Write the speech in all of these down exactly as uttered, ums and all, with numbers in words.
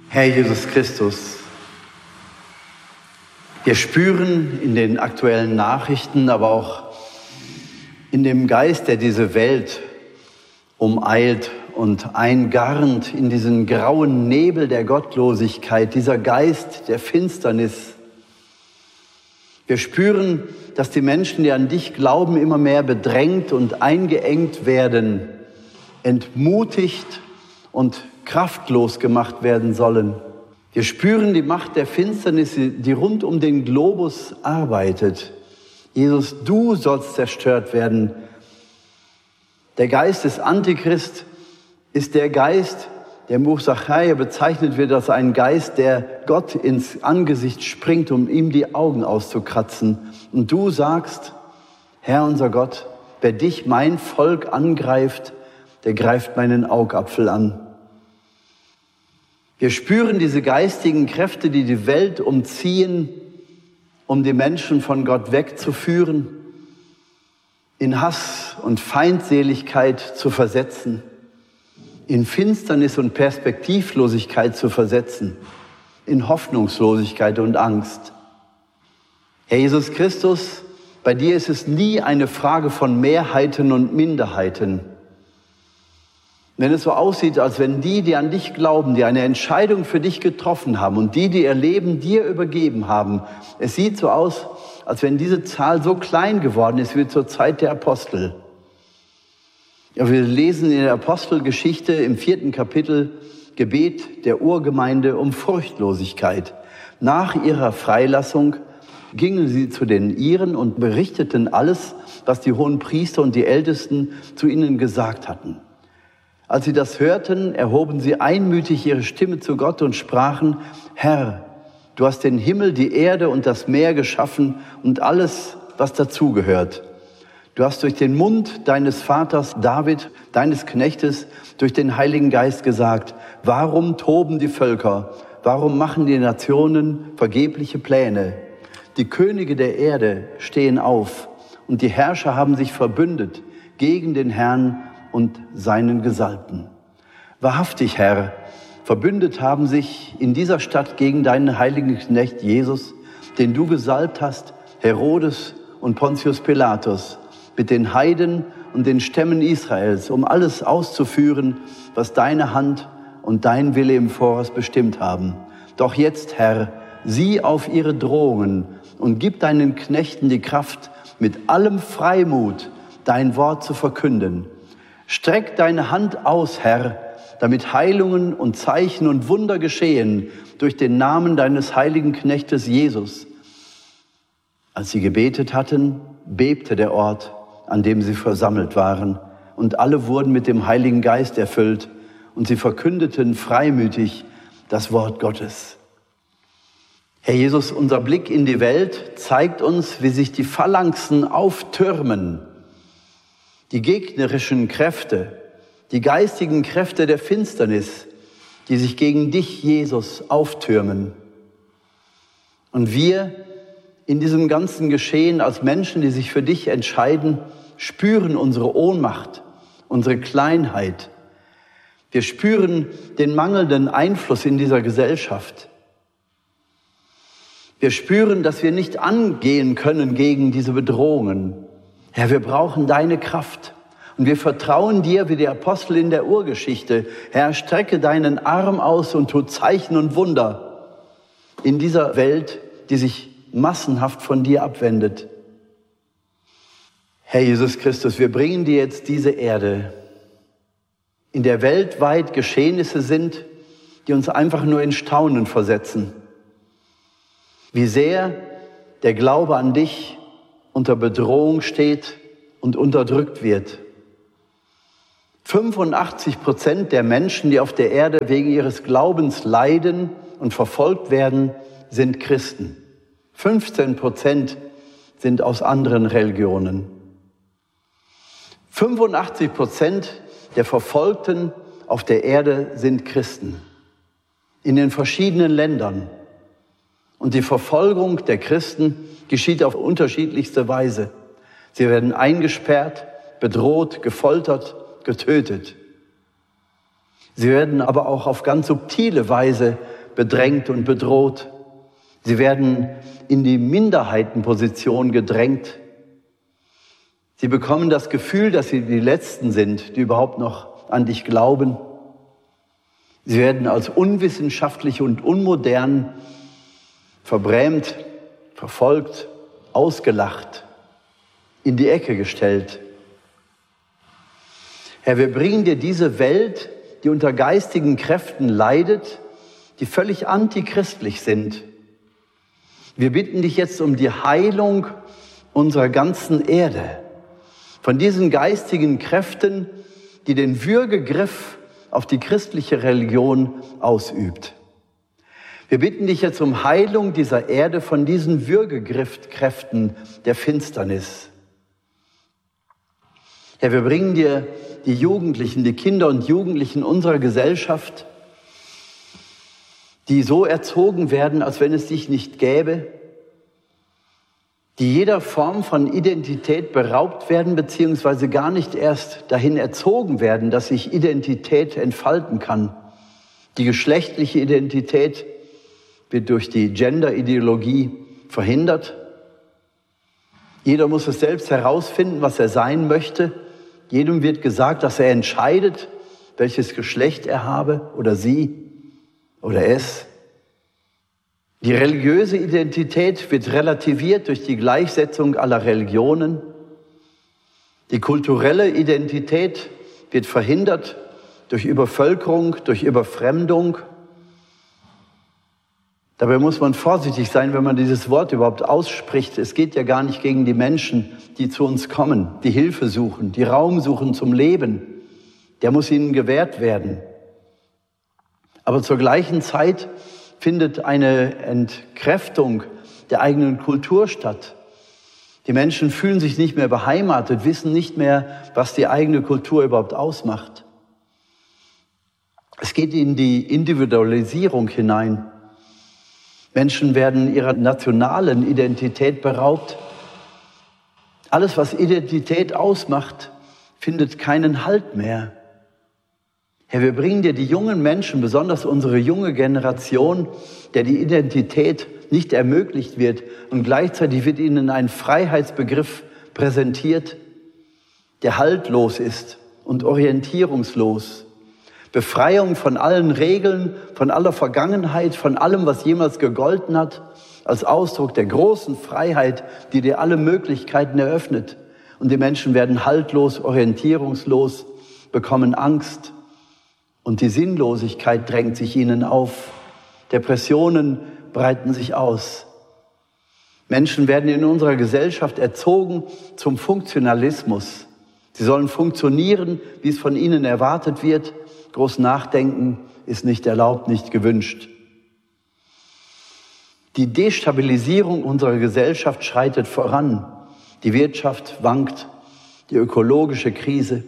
Herr Jesus Christus, wir spüren in den aktuellen Nachrichten, aber auch in dem Geist, der diese Welt umeilt und eingarnt in diesen grauen Nebel der Gottlosigkeit, dieser Geist der Finsternis. Wir spüren, dass die Menschen, die an dich glauben, immer mehr bedrängt und eingeengt werden, entmutigt und kraftlos gemacht werden sollen. Wir spüren die Macht der Finsternis, die rund um den Globus arbeitet. Jesus, du sollst zerstört werden. Der Geist des Antichrist ist der Geist, der im Buch Sacharja bezeichnet wird als ein Geist, der Gott ins Angesicht springt, um ihm die Augen auszukratzen. Und du sagst, Herr unser Gott, wer dich, mein Volk, angreift, der greift meinen Augapfel an. Wir spüren diese geistigen Kräfte, die die Welt umziehen, um die Menschen von Gott wegzuführen, in Hass und Feindseligkeit zu versetzen, in Finsternis und Perspektivlosigkeit zu versetzen, in Hoffnungslosigkeit und Angst. Herr Jesus Christus, bei dir ist es nie eine Frage von Mehrheiten und Minderheiten. Wenn es so aussieht, als wenn die, die an dich glauben, die eine Entscheidung für dich getroffen haben und die, die ihr Leben dir übergeben haben, es sieht so aus, als wenn diese Zahl so klein geworden ist wie zur Zeit der Apostel. Ja, wir lesen in der Apostelgeschichte im vierten Kapitel Gebet der Urgemeinde um Furchtlosigkeit. Nach ihrer Freilassung gingen sie zu den Iren und berichteten alles, was die hohen Priester und die Ältesten zu ihnen gesagt hatten. Als sie das hörten, erhoben sie einmütig ihre Stimme zu Gott und sprachen, Herr, du hast den Himmel, die Erde und das Meer geschaffen und alles, was dazugehört. Du hast durch den Mund deines Vaters David, deines Knechtes, durch den Heiligen Geist gesagt, warum toben die Völker, warum machen die Nationen vergebliche Pläne? Die Könige der Erde stehen auf und die Herrscher haben sich verbündet gegen den Herrn und seinen Gesalbten. Wahrhaftig, Herr, verbündet haben sich in dieser Stadt gegen deinen heiligen Knecht Jesus, den du gesalbt hast, Herodes und Pontius Pilatus, mit den Heiden und den Stämmen Israels, um alles auszuführen, was deine Hand und dein Wille im Voraus bestimmt haben. Doch jetzt, Herr, sieh auf ihre Drohungen und gib deinen Knechten die Kraft, mit allem Freimut dein Wort zu verkünden. Streck deine Hand aus, Herr, damit Heilungen und Zeichen und Wunder geschehen durch den Namen deines heiligen Knechtes Jesus. Als sie gebetet hatten, bebte der Ort, an dem sie versammelt waren, und alle wurden mit dem Heiligen Geist erfüllt, und sie verkündeten freimütig das Wort Gottes. Herr Jesus, unser Blick in die Welt zeigt uns, wie sich die Phalanxen auftürmen, die gegnerischen Kräfte, die geistigen Kräfte der Finsternis, die sich gegen dich, Jesus, auftürmen. Und wir in diesem ganzen Geschehen als Menschen, die sich für dich entscheiden, spüren unsere Ohnmacht, unsere Kleinheit. Wir spüren den mangelnden Einfluss in dieser Gesellschaft. Wir spüren, dass wir nicht angehen können gegen diese Bedrohungen. Herr, wir brauchen deine Kraft und wir vertrauen dir wie die Apostel in der Urgeschichte. Herr, strecke deinen Arm aus und tu Zeichen und Wunder in dieser Welt, die sich massenhaft von dir abwendet. Herr Jesus Christus, wir bringen dir jetzt diese Erde, in der weltweit Geschehnisse sind, die uns einfach nur in Staunen versetzen. Wie sehr der Glaube an dich unter Bedrohung steht und unterdrückt wird. fünfundachtzig Prozent der Menschen, die auf der Erde wegen ihres Glaubens leiden und verfolgt werden, sind Christen. fünfzehn Prozent sind aus anderen Religionen. fünfundachtzig Prozent der Verfolgten auf der Erde sind Christen. In den verschiedenen Ländern. Und die Verfolgung der Christen geschieht auf unterschiedlichste Weise. Sie werden eingesperrt, bedroht, gefoltert, getötet. Sie werden aber auch auf ganz subtile Weise bedrängt und bedroht. Sie werden in die Minderheitenposition gedrängt. Sie bekommen das Gefühl, dass sie die Letzten sind, die überhaupt noch an dich glauben. Sie werden als unwissenschaftlich und unmodern verbrämt, verfolgt, ausgelacht, in die Ecke gestellt. Herr, wir bringen dir diese Welt, die unter geistigen Kräften leidet, die völlig antichristlich sind. Wir bitten dich jetzt um die Heilung unserer ganzen Erde, von diesen geistigen Kräften, die den Würgegriff auf die christliche Religion ausübt. Wir bitten dich jetzt um Heilung dieser Erde von diesen Würgegriffkräften der Finsternis. Herr, wir bringen dir die Jugendlichen, die Kinder und Jugendlichen unserer Gesellschaft, die so erzogen werden, als wenn es dich nicht gäbe, die jeder Form von Identität beraubt werden, beziehungsweise gar nicht erst dahin erzogen werden, dass sich Identität entfalten kann. Die geschlechtliche Identität wird durch die Gender-Ideologie verhindert. Jeder muss es selbst herausfinden, was er sein möchte. Jedem wird gesagt, dass er entscheidet, welches Geschlecht er habe oder sie oder es. Die religiöse Identität wird relativiert durch die Gleichsetzung aller Religionen. Die kulturelle Identität wird verhindert durch Übervölkerung, durch Überfremdung. Dabei muss man vorsichtig sein, wenn man dieses Wort überhaupt ausspricht. Es geht ja gar nicht gegen die Menschen, die zu uns kommen, die Hilfe suchen, die Raum suchen zum Leben. Der muss ihnen gewährt werden. Aber zur gleichen Zeit findet eine Entkräftung der eigenen Kultur statt. Die Menschen fühlen sich nicht mehr beheimatet, wissen nicht mehr, was die eigene Kultur überhaupt ausmacht. Es geht in die Individualisierung hinein. Menschen werden ihrer nationalen Identität beraubt. Alles, was Identität ausmacht, findet keinen Halt mehr. Herr, wir bringen dir die jungen Menschen, besonders unsere junge Generation, der die Identität nicht ermöglicht wird, und gleichzeitig wird ihnen ein Freiheitsbegriff präsentiert, der haltlos ist und orientierungslos. Befreiung von allen Regeln, von aller Vergangenheit, von allem, was jemals gegolten hat, als Ausdruck der großen Freiheit, die dir alle Möglichkeiten eröffnet. Und die Menschen werden haltlos, orientierungslos, bekommen Angst. Und die Sinnlosigkeit drängt sich ihnen auf. Depressionen breiten sich aus. Menschen werden in unserer Gesellschaft erzogen zum Funktionalismus. Sie sollen funktionieren, wie es von ihnen erwartet wird. Groß Nachdenken ist nicht erlaubt, nicht gewünscht. Die Destabilisierung unserer Gesellschaft schreitet voran. Die Wirtschaft wankt, die ökologische Krise,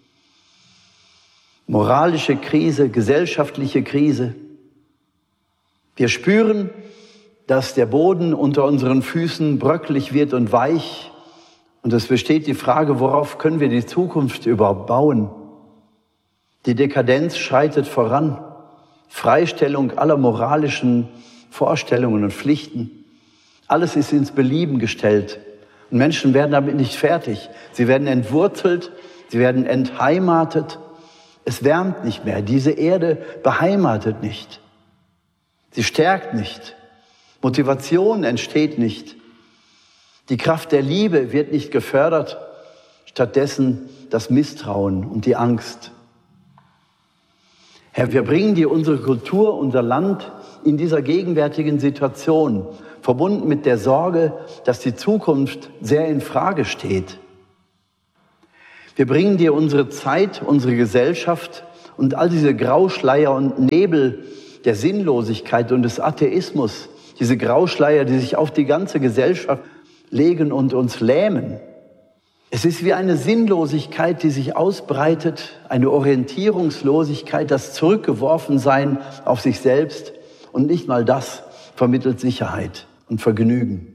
moralische Krise, gesellschaftliche Krise. Wir spüren, dass der Boden unter unseren Füßen bröckelig wird und weich. Und es besteht die Frage, worauf können wir die Zukunft überhaupt bauen? Die Dekadenz schreitet voran. Freistellung aller moralischen Vorstellungen und Pflichten. Alles ist ins Belieben gestellt. Und Menschen werden damit nicht fertig. Sie werden entwurzelt, sie werden entheimatet. Es wärmt nicht mehr. Diese Erde beheimatet nicht. Sie stärkt nicht. Motivation entsteht nicht. Die Kraft der Liebe wird nicht gefördert. Stattdessen das Misstrauen und die Angst. Herr, wir bringen dir unsere Kultur, unser Land in dieser gegenwärtigen Situation, verbunden mit der Sorge, dass die Zukunft sehr in Frage steht. Wir bringen dir unsere Zeit, unsere Gesellschaft und all diese Grauschleier und Nebel der Sinnlosigkeit und des Atheismus, diese Grauschleier, die sich auf die ganze Gesellschaft legen und uns lähmen. Es ist wie eine Sinnlosigkeit, die sich ausbreitet, eine Orientierungslosigkeit, das Zurückgeworfensein auf sich selbst, und nicht mal das vermittelt Sicherheit und Vergnügen.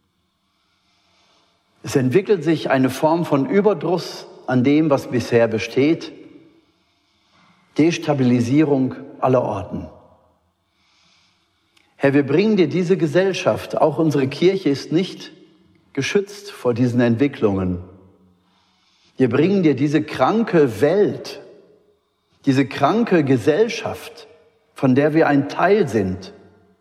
Es entwickelt sich eine Form von Überdruss an dem, was bisher besteht, Destabilisierung aller Orten. Herr, wir bringen dir diese Gesellschaft, auch unsere Kirche ist nicht geschützt vor diesen Entwicklungen. Wir bringen dir diese kranke Welt, diese kranke Gesellschaft, von der wir ein Teil sind.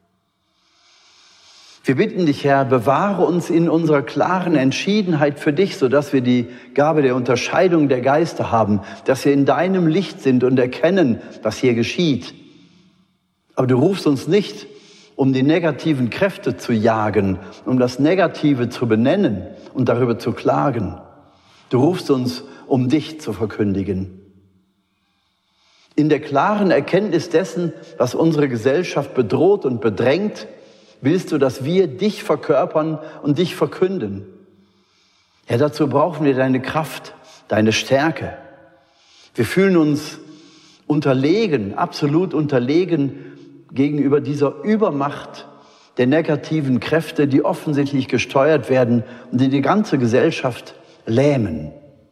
Wir bitten dich, Herr, bewahre uns in unserer klaren Entschiedenheit für dich, sodass wir die Gabe der Unterscheidung der Geister haben, dass wir in deinem Licht sind und erkennen, was hier geschieht. Aber du rufst uns nicht, um die negativen Kräfte zu jagen, um das Negative zu benennen und darüber zu klagen. Du rufst uns, um dich zu verkündigen. In der klaren Erkenntnis dessen, was unsere Gesellschaft bedroht und bedrängt, willst du, dass wir dich verkörpern und dich verkünden. Ja, dazu brauchen wir deine Kraft, deine Stärke. Wir fühlen uns unterlegen, absolut unterlegen gegenüber dieser Übermacht der negativen Kräfte, die offensichtlich gesteuert werden und die die ganze Gesellschaft lähmen.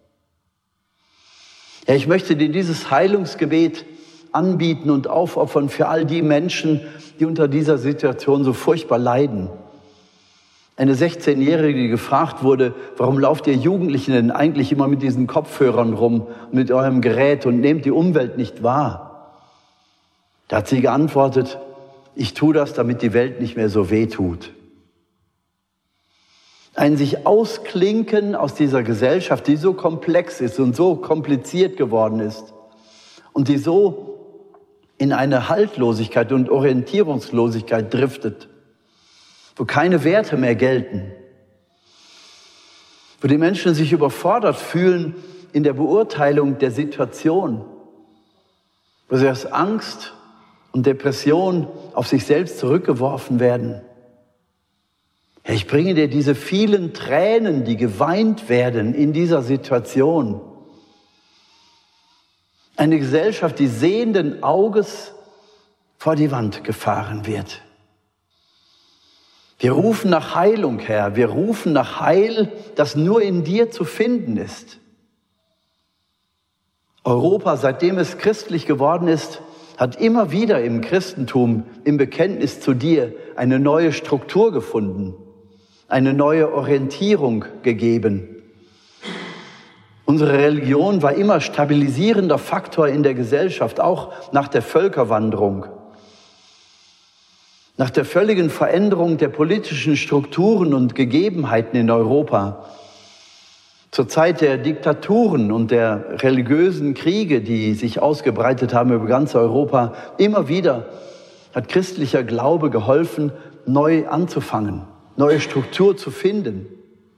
Ja, ich möchte dir dieses Heilungsgebet anbieten und aufopfern für all die Menschen, die unter dieser Situation so furchtbar leiden. Eine sechzehnjährige, die gefragt wurde, warum lauft ihr Jugendlichen denn eigentlich immer mit diesen Kopfhörern rum, mit eurem Gerät und nehmt die Umwelt nicht wahr? Da hat sie geantwortet, ich tue das, damit die Welt nicht mehr so weh tut. Ein sich ausklinken aus dieser Gesellschaft, die so komplex ist und so kompliziert geworden ist und die so in eine Haltlosigkeit und Orientierungslosigkeit driftet, wo keine Werte mehr gelten, wo die Menschen sich überfordert fühlen in der Beurteilung der Situation, wo sie aus Angst und Depression auf sich selbst zurückgeworfen werden. Herr, ich bringe dir diese vielen Tränen, die geweint werden in dieser Situation. Eine Gesellschaft, die sehenden Auges vor die Wand gefahren wird. Wir rufen nach Heilung, Herr. Wir rufen nach Heil, das nur in dir zu finden ist. Europa, seitdem es christlich geworden ist, hat immer wieder im Christentum, im Bekenntnis zu dir, eine neue Struktur gefunden, eine neue Orientierung gegeben. Unsere Religion war immer stabilisierender Faktor in der Gesellschaft, auch nach der Völkerwanderung. Nach der völligen Veränderung der politischen Strukturen und Gegebenheiten in Europa, zur Zeit der Diktaturen und der religiösen Kriege, die sich ausgebreitet haben über ganz Europa, immer wieder hat christlicher Glaube geholfen, neu anzufangen, neue Struktur zu finden.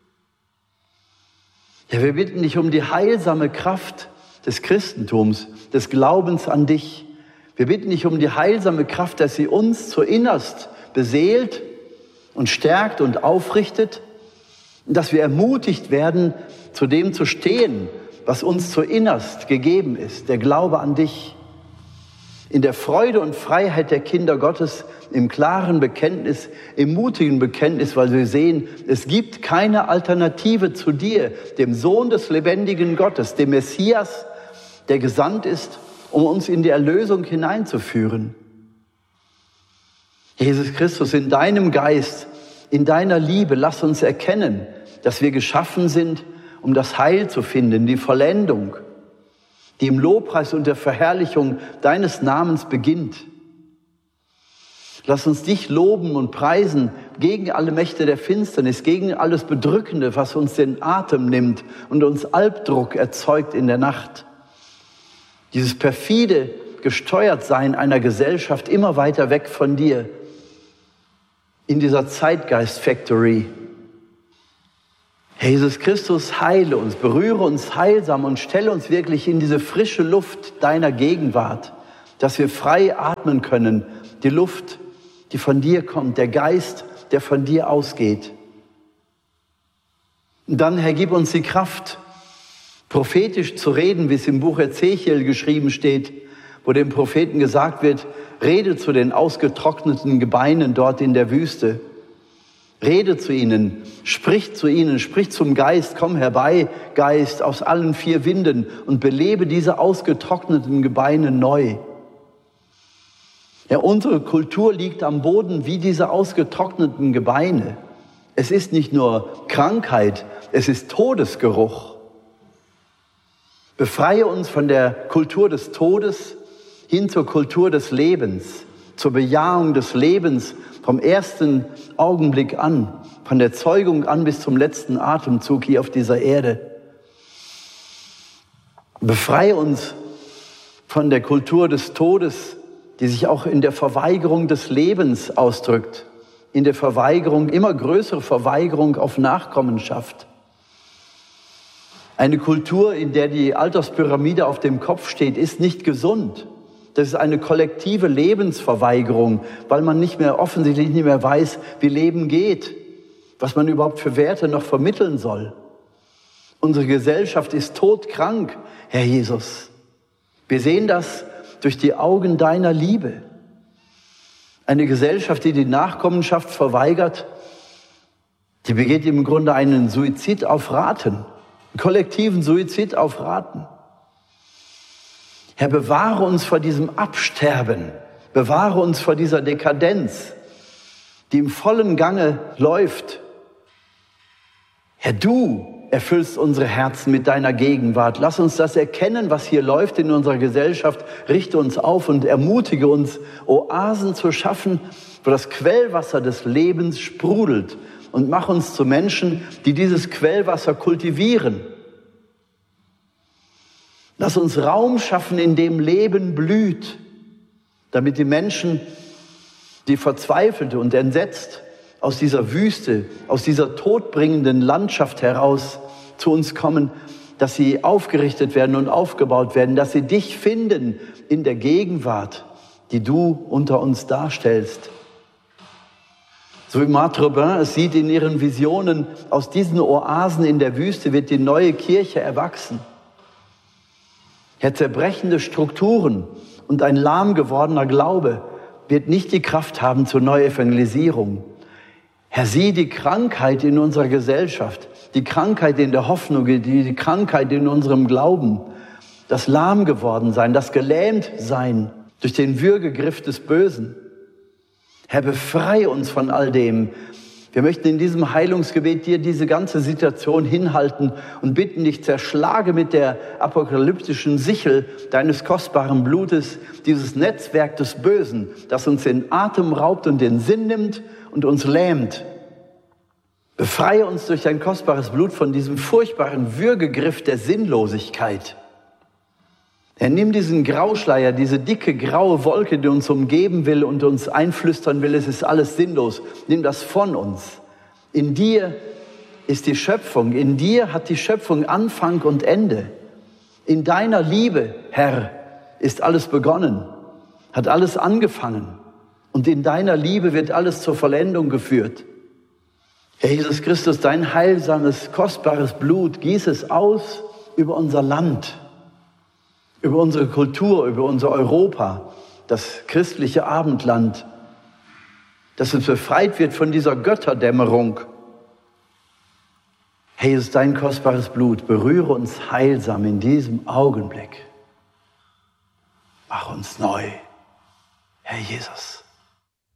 Ja, wir bitten dich um die heilsame Kraft des Christentums, des Glaubens an dich. Wir bitten dich um die heilsame Kraft, dass sie uns zu innerst beseelt und stärkt und aufrichtet, dass wir ermutigt werden, zu dem zu stehen, was uns zu innerst gegeben ist, der Glaube an dich. In der Freude und Freiheit der Kinder Gottes, im klaren Bekenntnis, im mutigen Bekenntnis, weil wir sehen, es gibt keine Alternative zu dir, dem Sohn des lebendigen Gottes, dem Messias, der gesandt ist, um uns in die Erlösung hineinzuführen. Jesus Christus, in deinem Geist, in deiner Liebe, lass uns erkennen, dass wir geschaffen sind, um das Heil zu finden, die Vollendung, die im Lobpreis und der Verherrlichung deines Namens beginnt. Lass uns dich loben und preisen gegen alle Mächte der Finsternis, gegen alles Bedrückende, was uns den Atem nimmt und uns Albdruck erzeugt in der Nacht. Dieses perfide Gesteuertsein einer Gesellschaft immer weiter weg von dir, in dieser Zeitgeist-Factory. Herr Jesus Christus, heile uns, berühre uns heilsam und stelle uns wirklich in diese frische Luft deiner Gegenwart, dass wir frei atmen können, die Luft, die von dir kommt, der Geist, der von dir ausgeht. Und dann, Herr, gib uns die Kraft, prophetisch zu reden, wie es im Buch Ezechiel geschrieben steht, wo dem Propheten gesagt wird, rede zu den ausgetrockneten Gebeinen dort in der Wüste. Rede zu ihnen, sprich zu ihnen, sprich zum Geist, komm herbei, Geist, aus allen vier Winden und belebe diese ausgetrockneten Gebeine neu. Ja, unsere Kultur liegt am Boden wie diese ausgetrockneten Gebeine. Es ist nicht nur Krankheit, es ist Todesgeruch. Befreie uns von der Kultur des Todes hin zur Kultur des Lebens, zur Bejahung des Lebens vom ersten Augenblick an, von der Zeugung an bis zum letzten Atemzug hier auf dieser Erde. Befreie uns von der Kultur des Todes, die sich auch in der Verweigerung des Lebens ausdrückt, in der Verweigerung, immer größere Verweigerung auf Nachkommenschaft. Eine Kultur, in der die Alterspyramide auf dem Kopf steht, ist nicht gesund. Das ist eine kollektive Lebensverweigerung, weil man nicht mehr offensichtlich nicht mehr weiß, wie Leben geht, was man überhaupt für Werte noch vermitteln soll. Unsere Gesellschaft ist todkrank, Herr Jesus. Wir sehen das durch die Augen deiner Liebe. Eine Gesellschaft, die die Nachkommenschaft verweigert, die begeht im Grunde einen Suizid auf Raten, einen kollektiven Suizid auf Raten. Herr, bewahre uns vor diesem Absterben, bewahre uns vor dieser Dekadenz, die im vollen Gange läuft. Herr, du erfüllst unsere Herzen mit deiner Gegenwart. Lass uns das erkennen, was hier läuft in unserer Gesellschaft. Richte uns auf und ermutige uns, Oasen zu schaffen, wo das Quellwasser des Lebens sprudelt. Und mach uns zu Menschen, die dieses Quellwasser kultivieren. Lass uns Raum schaffen, in dem Leben blüht, damit die Menschen, die verzweifelt und entsetzt aus dieser Wüste, aus dieser todbringenden Landschaft heraus zu uns kommen, dass sie aufgerichtet werden und aufgebaut werden, dass sie dich finden in der Gegenwart, die du unter uns darstellst. So wie Marthe Robin es sieht in ihren Visionen, aus diesen Oasen in der Wüste wird die neue Kirche erwachsen. Herr, zerbrechende Strukturen und ein lahm gewordener Glaube wird nicht die Kraft haben zur Neuevangelisierung. Herr, sieh die Krankheit in unserer Gesellschaft, die Krankheit in der Hoffnung, die, die Krankheit in unserem Glauben, das lahm geworden sein, das gelähmt sein durch den Würgegriff des Bösen. Herr, befreie uns von all dem. Wir möchten in diesem Heilungsgebet dir diese ganze Situation hinhalten und bitten dich, zerschlage mit der apokalyptischen Sichel deines kostbaren Blutes dieses Netzwerk des Bösen, das uns den Atem raubt und den Sinn nimmt und uns lähmt. Befreie uns durch dein kostbares Blut von diesem furchtbaren Würgegriff der Sinnlosigkeit. Herr, nimm diesen Grauschleier, diese dicke graue Wolke, die uns umgeben will und uns einflüstern will, es ist alles sinnlos. Nimm das von uns. In dir ist die Schöpfung, in dir hat die Schöpfung Anfang und Ende. In deiner Liebe, Herr, ist alles begonnen, hat alles angefangen. Und in deiner Liebe wird alles zur Vollendung geführt. Herr Jesus Christus, dein heilsames, kostbares Blut, gieß es aus über unser Land, über unsere Kultur, über unser Europa, das christliche Abendland, dass es befreit wird von dieser Götterdämmerung. Herr Jesus, dein kostbares Blut, berühre uns heilsam in diesem Augenblick. Mach uns neu, Herr Jesus.